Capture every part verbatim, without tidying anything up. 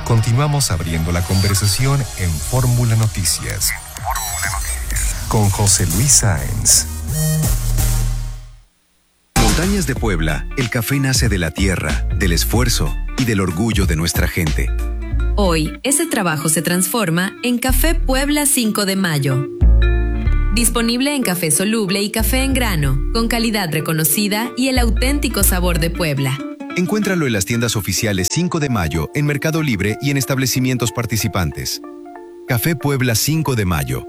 Continuamos abriendo la conversación en Fórmula Noticias. Con José Luis Sáenz. Montañas de Puebla, el café nace de la tierra, del esfuerzo y del orgullo de nuestra gente. Hoy, ese trabajo se transforma en Café Puebla cinco de mayo. Disponible en café soluble y café en grano, con calidad reconocida y el auténtico sabor de Puebla. Encuéntralo en las tiendas oficiales cinco de mayo, en Mercado Libre y en establecimientos participantes. Café Puebla cinco de mayo.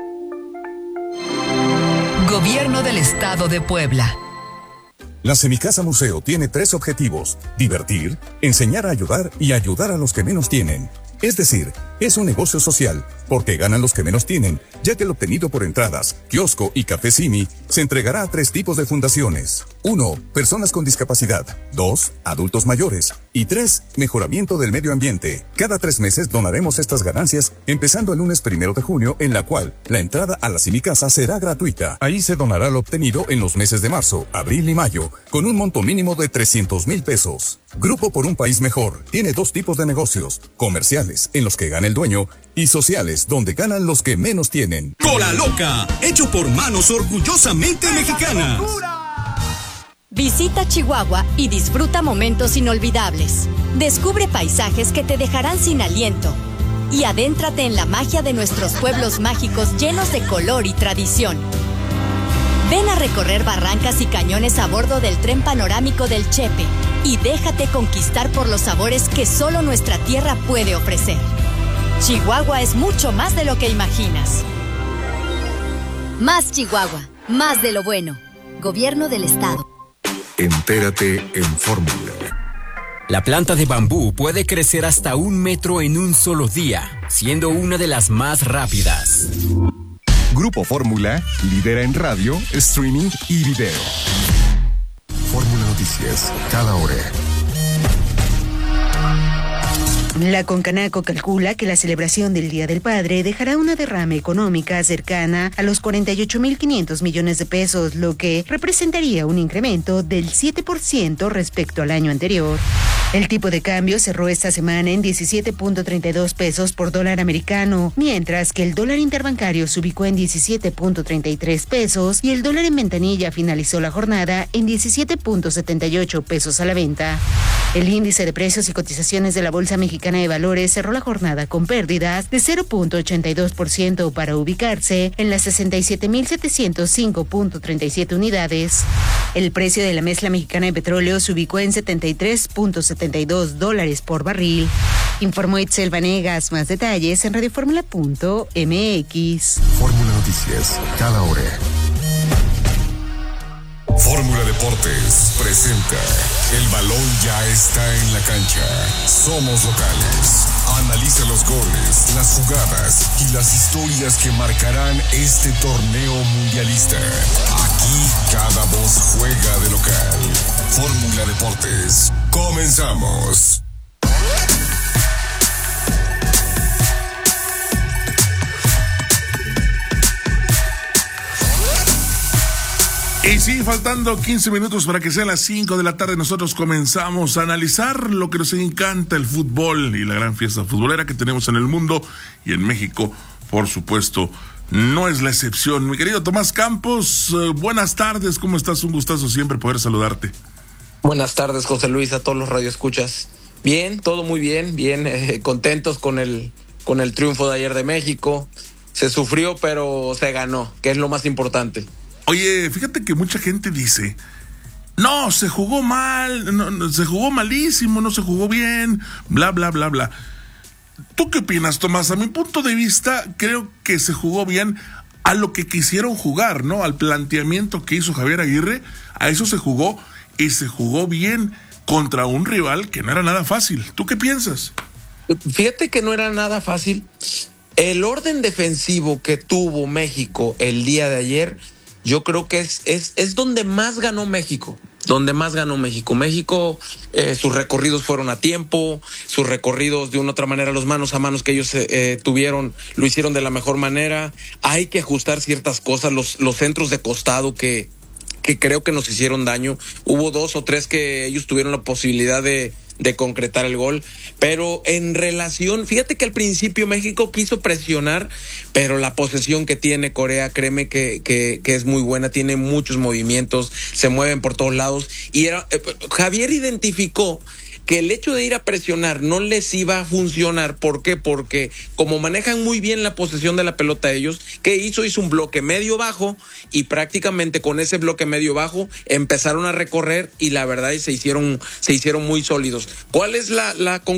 Gobierno del Estado de Puebla. La Semicasa Museo tiene tres objetivos: divertir, enseñar a ayudar y ayudar a los que menos tienen. Es decir, es un negocio social, porque ganan los que menos tienen, ya que el obtenido por entradas, kiosco y café Simi se entregará a tres tipos de fundaciones. Uno, personas con discapacidad. Dos, adultos mayores. Y tres, mejoramiento del medio ambiente. Cada tres meses donaremos estas ganancias, empezando el lunes primero de junio, en la cual la entrada a la Semicasa será gratuita. Ahí se donará lo obtenido en los meses de marzo, abril y mayo, con un monto mínimo de trescientos mil pesos. Grupo por un País Mejor tiene dos tipos de negocios: comerciales, en los que gana el dueño, y sociales, donde ganan los que menos tienen. Cola Loca, hecho por manos orgullosamente mexicanas. Visita Chihuahua y disfruta momentos inolvidables. Descubre paisajes que te dejarán sin aliento. Y adéntrate en la magia de nuestros pueblos mágicos llenos de color y tradición. Ven a recorrer barrancas y cañones a bordo del tren panorámico del Chepe y déjate conquistar por los sabores que solo nuestra tierra puede ofrecer. Chihuahua es mucho más de lo que imaginas. Más Chihuahua, más de lo bueno. Gobierno del Estado. Entérate en Fórmula. La planta de bambú puede crecer hasta un metro en un solo día, siendo una de las más rápidas. Grupo Fórmula lidera en radio, streaming y video. Fórmula Noticias, cada hora. La Concanaco calcula que la celebración del Día del Padre dejará una derrama económica cercana a los cuarenta y ocho mil quinientos millones de pesos, lo que representaría un incremento del siete por ciento respecto al año anterior. El tipo de cambio cerró esta semana en diecisiete punto treinta y dos pesos por dólar americano, mientras que el dólar interbancario se ubicó en diecisiete punto treinta y tres pesos y el dólar en ventanilla finalizó la jornada en diecisiete punto setenta y ocho pesos a la venta. El índice de precios y cotizaciones de la Bolsa Mexicana de Valores cerró la jornada con pérdidas de cero punto ochenta y dos por ciento para ubicarse en las sesenta y siete mil setecientos cinco punto treinta y siete unidades. El precio de la mezcla mexicana de petróleo se ubicó en setenta y tres punto setenta y dos dólares por barril. Informó Itzel Vanegas. Más detalles en radioformula punto m x. Fórmula Noticias, cada hora. Fórmula Deportes presenta: el balón ya está en la cancha. Somos locales. Analiza los goles, las jugadas y las historias que marcarán este torneo mundialista. Aquí cada voz juega de local. Fórmula Deportes. Comenzamos. Y sí, faltando quince minutos para que sean las cinco de la tarde, nosotros comenzamos a analizar lo que nos encanta, el fútbol y la gran fiesta futbolera que tenemos en el mundo y en México, por supuesto, no es la excepción. Mi querido Tomás Campos, eh, buenas tardes, ¿cómo estás? Un gustazo siempre poder saludarte. Buenas tardes, José Luis, a todos los radioescuchas. Bien, todo muy bien, bien, eh, contentos con el, con el triunfo de ayer de México. Se sufrió, pero se ganó, que es lo más importante. Oye, fíjate que mucha gente dice, no, se jugó mal, no, no, se jugó malísimo, no se jugó bien, bla, bla, bla, bla. ¿Tú qué opinas, Tomás? A mi punto de vista, creo que se jugó bien a lo que quisieron jugar, ¿no? Al planteamiento que hizo Javier Aguirre, a eso se jugó y se jugó bien contra un rival que no era nada fácil. ¿Tú qué piensas? Fíjate que no era nada fácil. El orden defensivo que tuvo México el día de ayer, yo creo que es, es, es donde más ganó México, donde más ganó México. México, eh, sus recorridos fueron a tiempo, sus recorridos de una u otra manera, los manos a manos que ellos eh, tuvieron, lo hicieron de la mejor manera. Hay que ajustar ciertas cosas, los, los centros de costado que, que creo que nos hicieron daño. Hubo dos o tres que ellos tuvieron la posibilidad de, de concretar el gol. Pero en relación, fíjate que al principio México quiso presionar, pero la posesión que tiene Corea, créeme que, que, que es muy buena, tiene muchos movimientos, se mueven por todos lados. Y era, eh, Javier identificó que el hecho de ir a presionar no les iba a funcionar. ¿Por qué? Porque como manejan muy bien la posesión de la pelota ellos, ¿qué hizo? Hizo un bloque medio-bajo y prácticamente con ese bloque medio-bajo empezaron a recorrer y la verdad es que se hicieron, se hicieron muy sólidos. ¿Cuál es la, la conclusión?